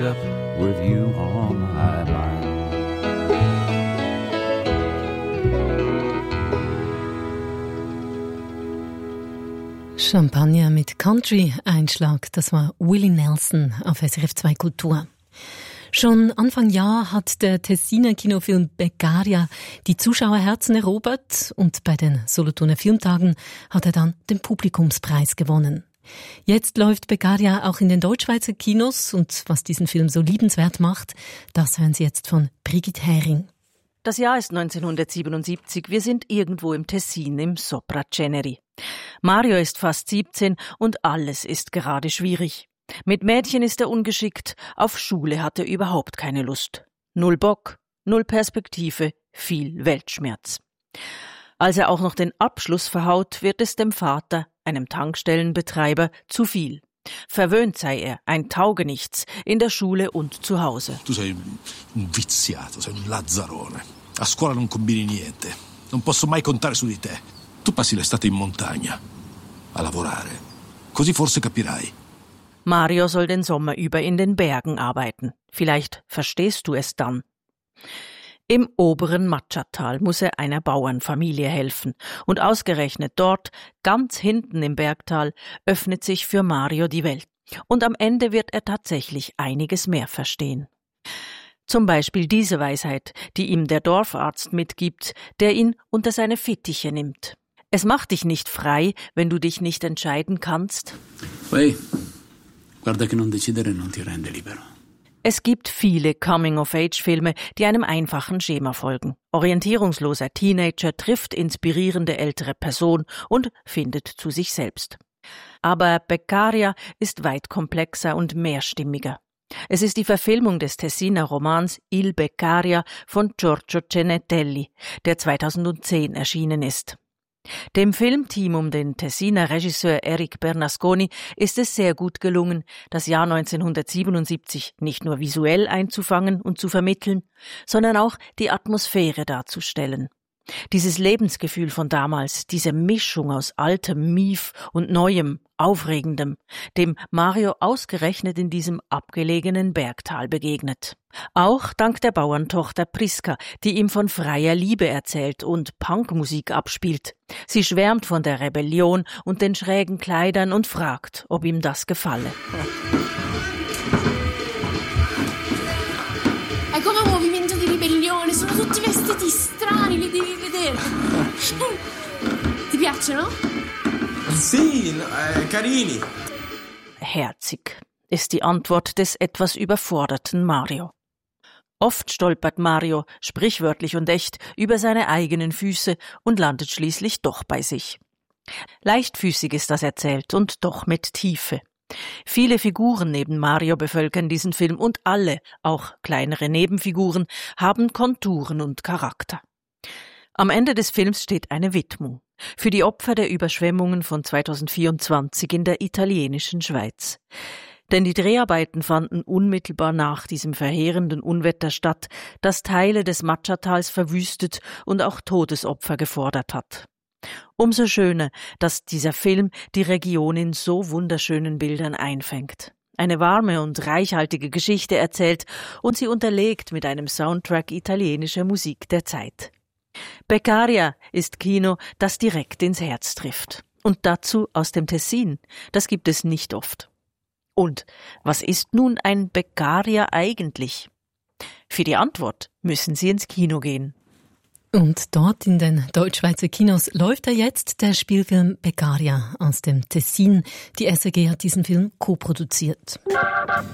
up with you on my mind. Champagner mit Country-Einschlag, das war Willie Nelson auf SRF 2 Kultur. Schon Anfang Jahr hat der Tessiner Kinofilm Beccaria die Zuschauerherzen erobert und bei den Solothurner Filmtagen hat er dann den Publikumspreis gewonnen. Jetzt läuft Beccaria auch in den Deutschschweizer Kinos und was diesen Film so liebenswert macht, das hören Sie jetzt von Brigitte Hering. Das Jahr ist 1977, wir sind irgendwo im Tessin, im Sopra Ceneri. Mario ist fast 17 und alles ist gerade schwierig. Mit Mädchen ist er ungeschickt, auf Schule hat er überhaupt keine Lust. Null Bock, null Perspektive, viel Weltschmerz. Als er auch noch den Abschluss verhaut, wird es dem Vater, einem Tankstellenbetreiber, zu viel. Verwöhnt sei er, ein Taugenichts, in der Schule und zu Hause. Tu sei un viziato, sei un lazzarone. A scuola non combini niente. Non posso mai contare su di te. Tu passi l'estate in montagna, a lavorare. Così forse capirai. Mario soll den Sommer über in den Bergen arbeiten. Vielleicht verstehst du es dann. Im oberen Matschatal muss er einer Bauernfamilie helfen. Und ausgerechnet dort, ganz hinten im Bergtal, öffnet sich für Mario die Welt. Und am Ende wird er tatsächlich einiges mehr verstehen. Zum Beispiel diese Weisheit, die ihm der Dorfarzt mitgibt, der ihn unter seine Fittiche nimmt. Es macht dich nicht frei, wenn du dich nicht entscheiden kannst. Hey, guarda che non decidere non ti rende libero. Es gibt viele Coming-of-Age-Filme, die einem einfachen Schema folgen. Orientierungsloser Teenager trifft inspirierende ältere Person und findet zu sich selbst. Aber Beccaria ist weit komplexer und mehrstimmiger. Es ist die Verfilmung des Tessiner Romans Il Beccaria von Giorgio Cenetelli, der 2010 erschienen ist. Dem Filmteam um den Tessiner Regisseur Eric Bernasconi ist es sehr gut gelungen, das Jahr 1977 nicht nur visuell einzufangen und zu vermitteln, sondern auch die Atmosphäre darzustellen. Dieses Lebensgefühl von damals, diese Mischung aus altem Mief und neuem, aufregendem, dem Mario ausgerechnet in diesem abgelegenen Bergtal begegnet. Auch dank der Bauerntochter Priska, die ihm von freier Liebe erzählt und Punkmusik abspielt. Sie schwärmt von der Rebellion und den schrägen Kleidern und fragt, ob ihm das gefalle. È come un movimento di ribellione, sono tutti vestiti strani, li devi vedere. Ti piacciono? Sì, carini. Herzig ist die Antwort des etwas überforderten Mario. Oft stolpert Mario, sprichwörtlich und echt, über seine eigenen Füße und landet schließlich doch bei sich. Leichtfüßig ist das erzählt und doch mit Tiefe. Viele Figuren neben Mario bevölkern diesen Film und alle, auch kleinere Nebenfiguren, haben Konturen und Charakter. Am Ende des Films steht eine Widmung für die Opfer der Überschwemmungen von 2024 in der italienischen Schweiz. Denn die Dreharbeiten fanden unmittelbar nach diesem verheerenden Unwetter statt, das Teile des Matschatals verwüstet und auch Todesopfer gefordert hat. Umso schöner, dass dieser Film die Region in so wunderschönen Bildern einfängt. Eine warme und reichhaltige Geschichte erzählt und sie unterlegt mit einem Soundtrack italienischer Musik der Zeit. Beccaria ist Kino, das direkt ins Herz trifft. Und dazu aus dem Tessin. Das gibt es nicht oft. Und was ist nun ein Beccaria eigentlich? Für die Antwort müssen Sie ins Kino gehen. Und dort in den Deutschschweizer Kinos läuft jetzt der Spielfilm Beccaria aus dem Tessin. Die SRG hat diesen Film co-produziert.